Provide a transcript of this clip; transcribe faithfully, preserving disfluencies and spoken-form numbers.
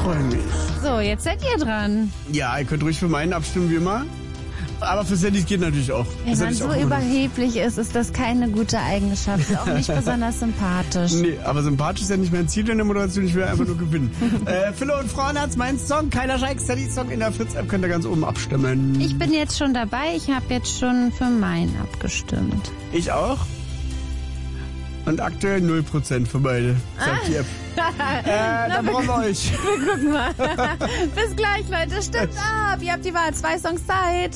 freue mich. So, jetzt seid ihr dran. Ja, ihr könnt ruhig für meinen abstimmen, wie immer. Aber für Sandys geht natürlich auch. Wenn man so überheblich ist, ist das keine gute Eigenschaft. Auch nicht besonders sympathisch. Nee, aber sympathisch ist ja nicht mein Ziel in der Moderation. Ich will einfach nur gewinnen. äh, Philo und Frauenarzt, mein Song. Keiner Scheiß, Sandys Song in der Fritz-App. Könnt ihr ganz oben abstimmen. Ich bin jetzt schon dabei. Ich habe jetzt schon für meinen abgestimmt. Ich auch. Und aktuell null Prozent für beide, sagt die App. äh, dann brauchen wir euch. Wir gucken mal. Bis gleich, Leute. Stimmt ab. Ihr habt die Wahl. Zwei Songs Zeit.